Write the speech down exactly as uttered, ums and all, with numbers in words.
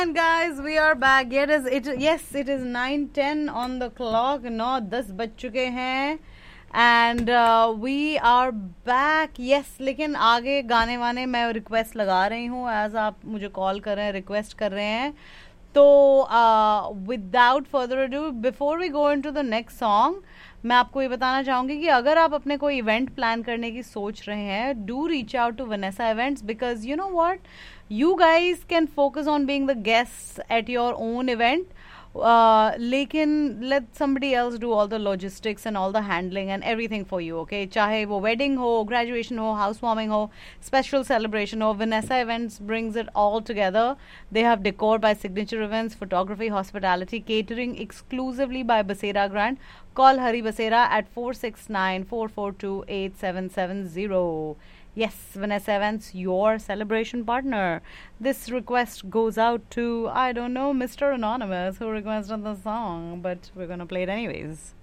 And guys, we are back. It is it yes, it is nine ten on the clock. नौ दस बज चुके हैं and we are back. Yes, लेकिन आगे गाने वाने मैं रिक्वेस्ट लगा रही हूँ एज आप मुझे कॉल कर रहे हैं, रिक्वेस्ट कर रहे हैं. तो without further ado, before we go into the next song, मैं आपको ये बताना चाहूँगी कि अगर आप अपने कोई इवेंट प्लान करने की सोच रहे हैं, do reach out to Vanessa events, because you know what, you guys can focus on being the guests at your own event, uh, लेकिन let somebody else do all the logistics and all the handling and everything for you, okay? चाहे वो wedding हो, graduation हो, housewarming हो, special celebration हो, Vanessa Events brings it all together. They have decor by Signature Events, photography, hospitality, catering exclusively by Basera Grant. Call Hari Basera at four six nine, four four two, eight seven seven zero. Yes, Vanessa Events, your celebration partner. This request goes out to, I don't know, Mister Anonymous, who requested the song, but we're gonna play it anyways.